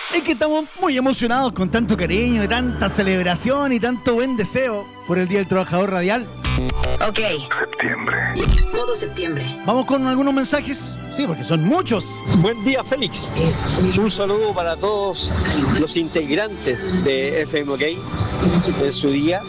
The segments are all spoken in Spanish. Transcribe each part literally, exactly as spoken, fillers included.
Es que estamos muy emocionados con tanto cariño y tanta celebración y tanto buen deseo por el Día del Trabajador Radial. Ok. Septiembre. Modo septiembre. Vamos con algunos mensajes, sí, porque son muchos. Buen día, Félix. Un saludo para todos los integrantes de F M OK en su día.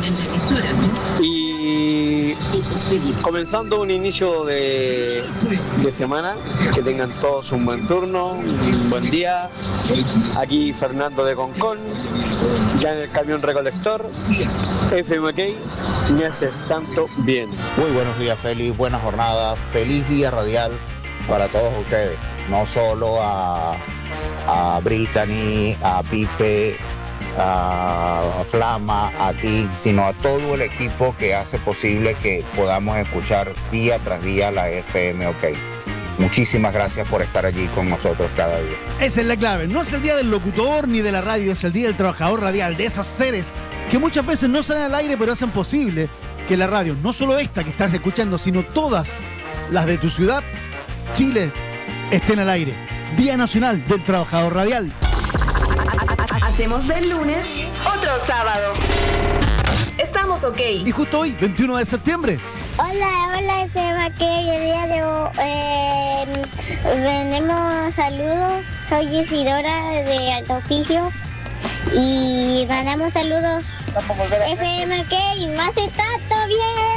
Y comenzando un inicio de, de semana, que tengan todos un buen turno, un buen día. Aquí Fernando de Concón, ya en el camión recolector. F M OK, me haces tanto bien. Muy buenos días, Félix, buena jornada, feliz día radial para todos ustedes, no solo a, a Brittany, a Pipe, a Flama, a ti, sino a todo el equipo que hace posible que podamos escuchar día tras día la F M OK. Muchísimas gracias por estar allí con nosotros cada día. Esa es la clave, no es el día del locutor ni de la radio, es el día del trabajador radial, de esos seres que muchas veces no salen al aire pero hacen posible que la radio, no solo esta que estás escuchando, sino todas las de tu ciudad, Chile, estén al aire. Día Nacional del Trabajador Radial. Hacemos del lunes otro sábado. Estamos ok. Y justo hoy, veintiuno de septiembre. Hola, hola, F M OK. El día de hoy eh, vendemos saludos. Soy Isidora de Alto Oficio y mandamos saludos. F M OK y más está todo bien.